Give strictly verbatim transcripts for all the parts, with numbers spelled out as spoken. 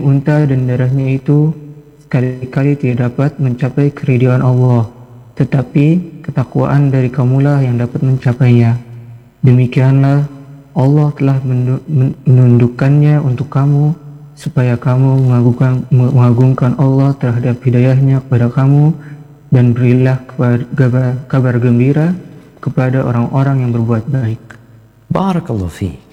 unta dan darahnya itu sekali-kali tidak dapat mencapai keridhaan Allah, tetapi ketakwaan dari kamulah yang dapat mencapainya. Demikianlah Allah telah menundukkannya untuk kamu, supaya kamu mengagungkan, mengagungkan Allah terhadap hidayahnya kepada kamu, dan berilah kabar, kabar gembira kepada orang-orang yang berbuat baik. Barakallahu fiik.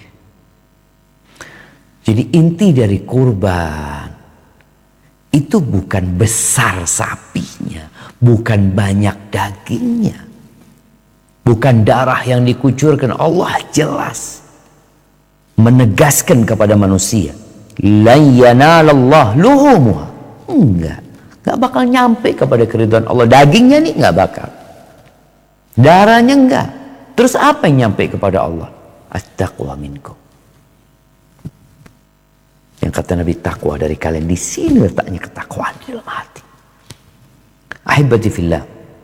Jadi inti dari kurban itu bukan besar sapinya, bukan banyak dagingnya, bukan darah yang dikucurkan. Allah jelas menegaskan kepada manusia, la yanalallah luhumuha. Enggak, enggak bakal nyampe kepada keridhaan Allah. Dagingnya nih enggak bakal, darahnya enggak. Terus apa yang nyampe kepada Allah? At-taqwa minkum. Yang kata Nabi, takwa dari kalian. Di sini letaknya ketakwaan di dalam hati. Ahibati fillah.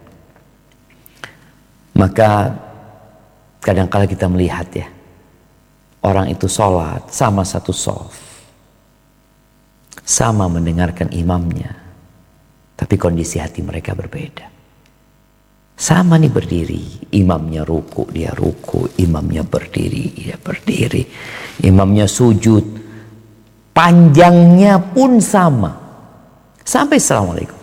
Maka kadang-kala kita melihat ya, orang itu sholat sama satu shaf, sama mendengarkan imamnya, tapi kondisi hati mereka berbeda. Sama nih berdiri, imamnya ruku, dia ruku, imamnya berdiri, dia berdiri, imamnya sujud, panjangnya pun sama, sampai assalamualaikum.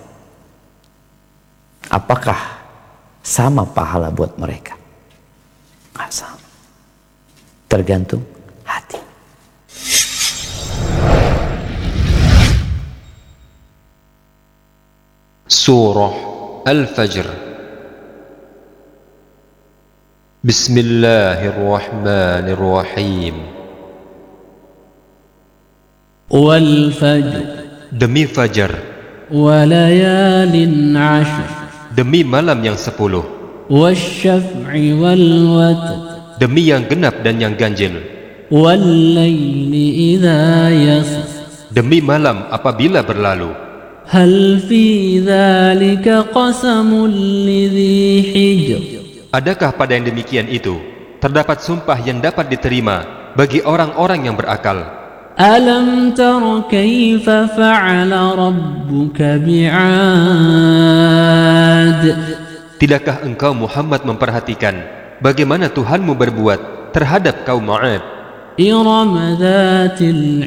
Apakah sama pahala buat mereka? Nggak sama. Tergantung hati. Surah Al-Fajr. Bismillahirrahmanirrahim. Wal fajr. Demi fajar. Walayalin ashr. Demi malam yang sepuluh. Wasyaf'i wal watr. Demi yang genap dan yang ganjil. Wallayli idza yasr. Demi malam apabila berlalu. Hal fi dzalika qasamul lidzi hijr. Adakah pada yang demikian itu terdapat sumpah yang dapat diterima bagi orang-orang yang berakal? Alam tara kaifa fa'ala rabbuka bi'ad. Tidakkah engkau Muhammad memperhatikan bagaimana Tuhanmu berbuat terhadap kaum 'Ad? Iram dzatil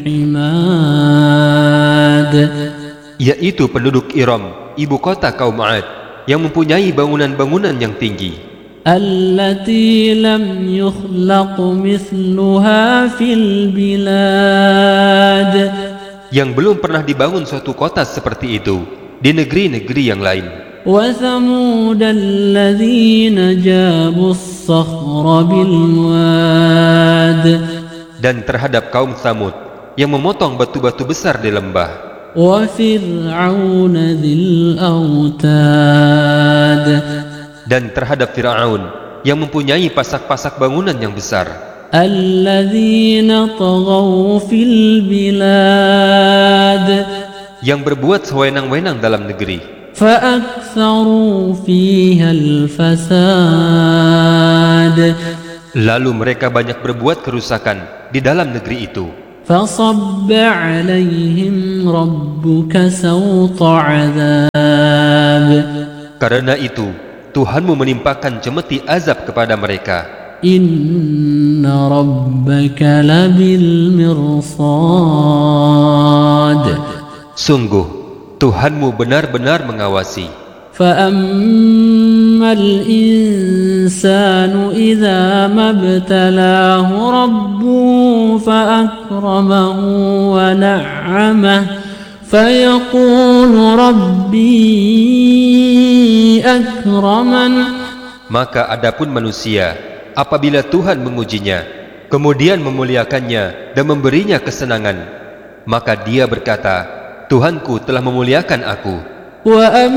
'imad. Yaitu penduduk Iram, ibu kota kaum 'Ad, yang mempunyai bangunan-bangunan yang tinggi. Allati lam yukhlaq mithluha fil bilad. Yang belum pernah dibangun suatu kota seperti itu di negeri-negeri yang lain. Wa thamud alladzina jabu as-sakhra bil wad. Dan terhadap kaum Tsamud yang memotong batu-batu besar di lembah. Wa fir'auna dzil autad. Dan terhadap Fir'aun yang mempunyai pasak-pasak bangunan yang besar. Alladzina taghaw fil bilad. Yang berbuat sewenang-wenang dalam negeri. Fa'aktsaru fiha al-fasad. Lalu mereka banyak berbuat kerusakan di dalam negeri itu. Fasabba 'alaihim rabbuka sawta 'adzab. Karena itu Tuhanmu menimpakan cemeti azab kepada mereka. Inna rabbaka labil mirsad. Sungguh Tuhanmu benar-benar mengawasi. Fa'ammal insanu idza mabtalahu rabbuhu fa'akramahu wa na'amahu fayaqulu rabbi akraman. Maka adapun manusia, apabila Tuhan mengujinya, kemudian memuliakannya dan memberinya kesenangan, maka dia berkata, Tuhanku telah memuliakan aku.